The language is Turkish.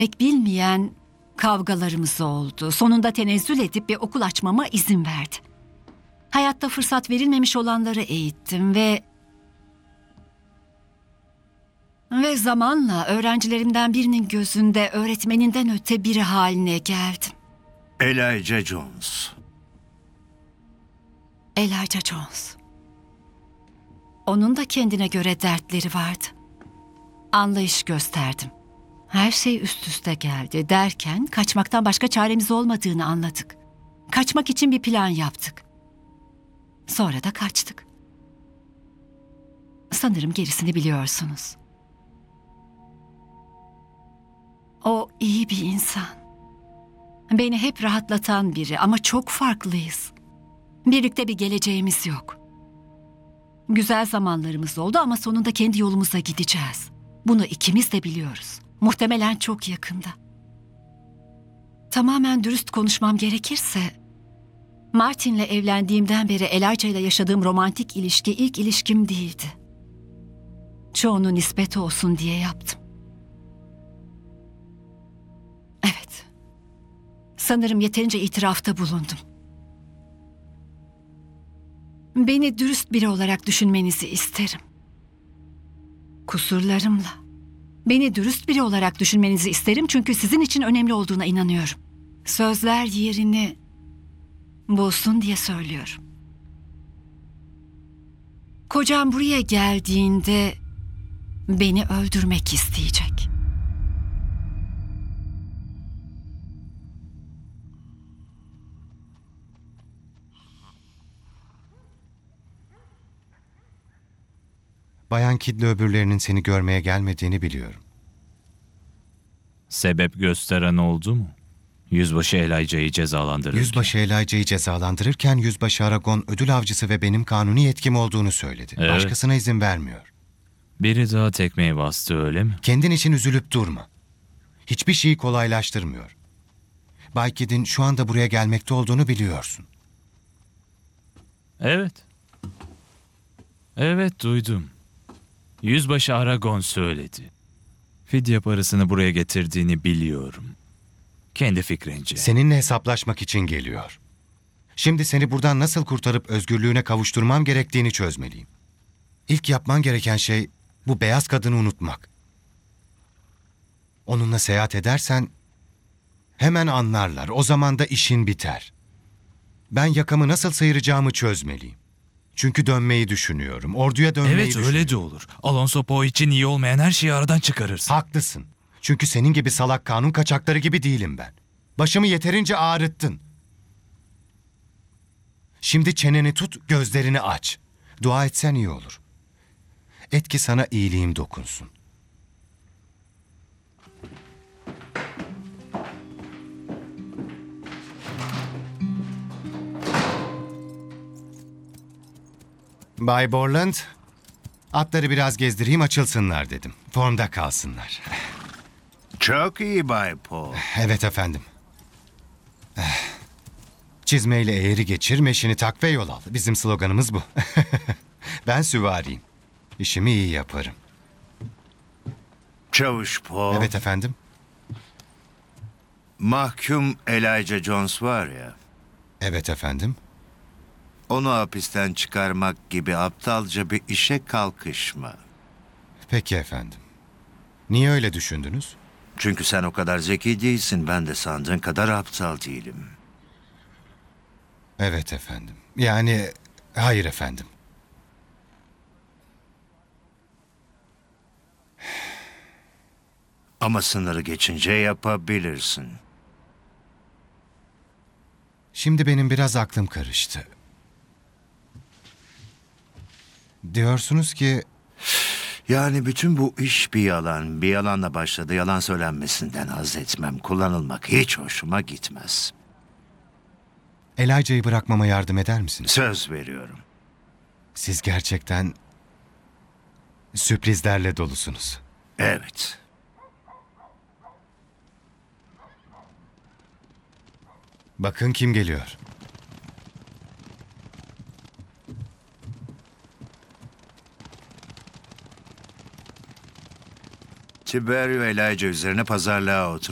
Pek bilmeyen kavgalarımız oldu. Sonunda tenezzül edip bir okul açmama izin verdi. Hayatta fırsat verilmemiş olanları eğittim ve zamanla öğrencilerimden birinin gözünde öğretmeninden öte biri haline geldim. Elijah Jones. Elijah Jones. Onun da kendine göre dertleri vardı. Anlayış gösterdim. Her şey üst üste geldi derken kaçmaktan başka çaremiz olmadığını anladık. Kaçmak için bir plan yaptık. Sonra da kaçtık. Sanırım gerisini biliyorsunuz. O iyi bir insan. Beni hep rahatlatan biri ama çok farklıyız. Birlikte bir geleceğimiz yok. Güzel zamanlarımız oldu ama sonunda kendi yolumuza gideceğiz. Bunu ikimiz de biliyoruz. Muhtemelen çok yakında. Tamamen dürüst konuşmam gerekirse, Martin'le evlendiğimden beri Elijah ile yaşadığım romantik ilişki ilk ilişkim değildi. Çoğunu nispet olsun diye yaptım. Evet. Sanırım yeterince itirafta bulundum. Beni dürüst biri olarak düşünmenizi isterim. Kusurlarımla. Beni dürüst biri olarak düşünmenizi isterim çünkü sizin için önemli olduğuna inanıyorum. Sözler yerini bulsun diye söylüyorum. Kocam buraya geldiğinde beni öldürmek isteyecek. Bayan Kidd'le öbürlerinin seni görmeye gelmediğini biliyorum. Sebep gösteren oldu mu? Yüzbaşı Elijah'ı cezalandırırken. Yüzbaşı Elijah'ı cezalandırırken Yüzbaşı Aragon ödül avcısı ve benim kanuni yetkim olduğunu söyledi. Evet. Başkasına izin vermiyor. Biri daha tekmeyi bastı öyle mi? Kendin için üzülüp durma. Hiçbir şeyi kolaylaştırmıyor. Bay Kidd'in şu anda buraya gelmekte olduğunu biliyorsun. Evet. Evet, duydum. Yüzbaşı Aragon söyledi. Fidye parasını buraya getirdiğini biliyorum. Kendi fikrince. Seninle hesaplaşmak için geliyor. Şimdi seni buradan nasıl kurtarıp özgürlüğüne kavuşturmam gerektiğini çözmeliyim. İlk yapman gereken şey bu beyaz kadını unutmak. Onunla seyahat edersen hemen anlarlar. O zaman da işin biter. Ben yakamı nasıl sıyıracağımı çözmeliyim. Çünkü dönmeyi düşünüyorum. Orduya dönmeyi Evet, düşünüyorum. öyle de olur. Alonso Poe için iyi olmayan her şeyi aradan çıkarırsın. Haklısın. Çünkü senin gibi salak kanun kaçakları gibi değilim ben. Başımı yeterince ağrıttın. Şimdi çeneni tut, gözlerini aç. Dua etsen iyi olur. Et ki sana iyiliğim dokunsun. Bay Borland, atları biraz gezdireyim açılsınlar dedim. Formda kalsınlar. Çok iyi Bay Poe. Evet efendim. Çizmeyle eğri geçir, meşini tak ve yol al. Bizim sloganımız bu. Ben süvariyim. İşimi iyi yaparım. Çavuş Poe. Evet efendim. Mahkum Elijah Jones var ya. Evet efendim. Onu hapisten çıkarmak gibi aptalca bir işe kalkışma. Peki efendim. Niye öyle düşündünüz? Çünkü sen o kadar zeki değilsin. Ben de sandığın kadar aptal değilim. Evet efendim. Yani hayır efendim. Ama sınırı geçince yapabilirsin. Şimdi benim biraz aklım karıştı. Diyorsunuz ki Yani bütün bu iş bir yalan. Bir yalanla başladı. Yalan söylenmesinden haz etmem. Kullanılmak hiç hoşuma gitmez. Elijah'ı bırakmama yardım eder misiniz? Söz veriyorum. Siz gerçekten sürprizlerle dolusunuz. Evet. Bakın kim geliyor. Tiberio Elijah üzerine pazarlığa otur.